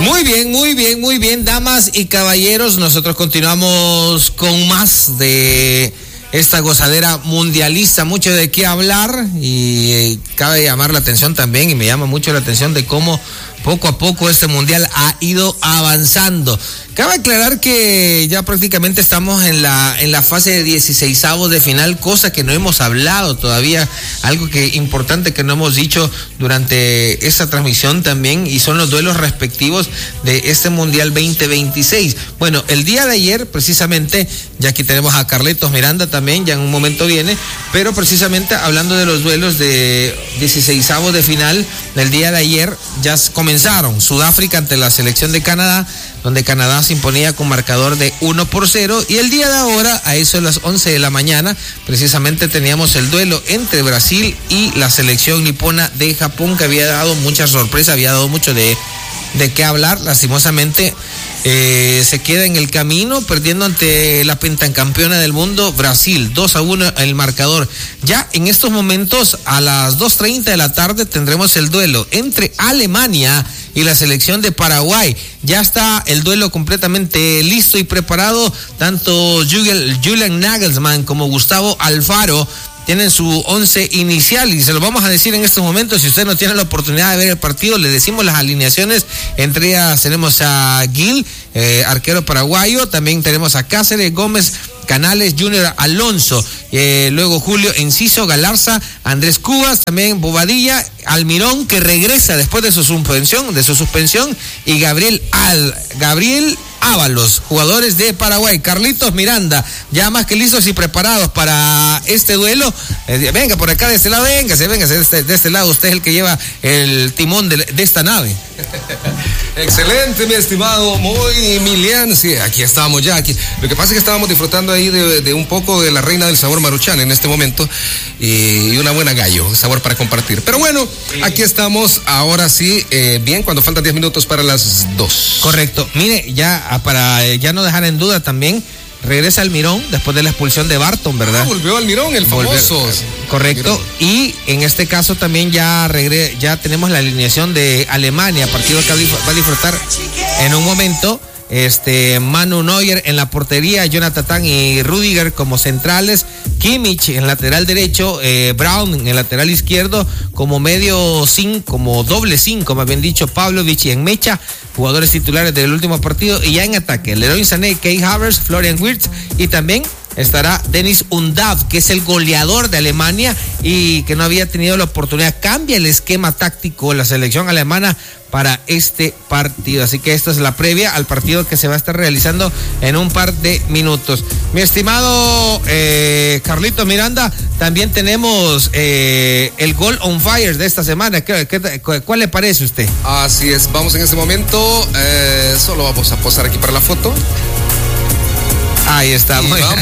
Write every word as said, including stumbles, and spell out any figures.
Muy bien, muy bien, muy bien, damas y caballeros, nosotros continuamos con más de esta gozadera mundialista, mucho de qué hablar y eh, cabe llamar la atención también y me llama mucho la atención de cómo poco a poco este mundial ha ido avanzando. Cabe aclarar que ya prácticamente estamos en la en la fase de dieciseisavos de final, cosa que no hemos hablado todavía, algo que importante que no hemos dicho durante esta transmisión también, y son los duelos respectivos de este mundial veinte veintiséis. Bueno, el día de ayer precisamente, ya aquí tenemos a Carlitos Miranda también, ya en un momento viene, pero precisamente hablando de los duelos de dieciseisavos de final, el día de ayer ya comenzaron. Sudáfrica ante la selección de Canadá, donde Canadá se imponía con marcador de uno por cero, y el día de ahora, a eso de las once de la mañana, precisamente teníamos el duelo entre Brasil y la selección nipona de Japón, que había dado mucha sorpresa, había dado mucho de, de qué hablar. Lastimosamente eh, se queda en el camino, perdiendo ante la pentacampeona del mundo, Brasil, dos a uno el marcador. Ya en estos momentos, a las dos treinta de la tarde, tendremos el duelo entre Alemania y la selección de Paraguay. Ya está el duelo completamente listo y preparado. Tanto Julian Nagelsmann como Gustavo Alfaro tienen su once inicial y se lo vamos a decir en estos momentos. Si usted no tiene la oportunidad de ver el partido, le decimos las alineaciones. Entre ellas tenemos a Gil, eh, arquero paraguayo. También tenemos a Cáceres, Gómez, Canales, Junior Alonso, eh, luego Julio Enciso, Galarza, Andrés Cubas, también Bobadilla, Almirón, que regresa después de su suspensión, de su suspensión, y Gabriel Al, Gabriel Ábalos, jugadores de Paraguay. Carlitos Miranda, ya más que listos y preparados para este duelo. Eh, venga por acá de este lado, véngase, véngase de este, de este lado, usted es el que lleva el timón de, de esta nave. Excelente, mi estimado, muy Milian. Sí, aquí estamos ya. Aquí. Lo que pasa es que estábamos disfrutando ahí de, de un poco de la reina del sabor Maruchan en este momento y una buena gallo, un sabor para compartir. Pero bueno, sí, aquí estamos ahora sí, eh, bien, cuando faltan diez minutos para las dos. Correcto. Mire, ya para ya no dejar en duda también, regresa Almirón después de la expulsión de Barton, ¿verdad? Ah, volvió Almirón, el famoso. Volvió, correcto. Almirón. Y en este caso también ya regre, ya tenemos la alineación de Alemania, partido que va a disfrutar en un momento. Este, Manu Neuer en la portería, Jonathan Tah y Rudiger como centrales, Kimmich en lateral derecho, eh, Brown en el lateral izquierdo, como medio cinco, como doble cinco, más bien dicho, Pavlovic y Enmecha, jugadores titulares del último partido, y ya en ataque, Leroy Sané, Kai Havertz, Florian Wirtz, y también estará Dennis Undav, que es el goleador de Alemania y que no había tenido la oportunidad. Cambia el esquema táctico la selección alemana para este partido, así que esta es la previa al partido que se va a estar realizando en un par de minutos. Mi estimado eh, Carlitos Miranda, también tenemos eh, el Goal on Fire de esta semana. ¿Qué, qué, ¿Cuál le parece a usted? Así es, vamos en este momento, eh, solo vamos a posar aquí para la foto. Ahí está, muy bien.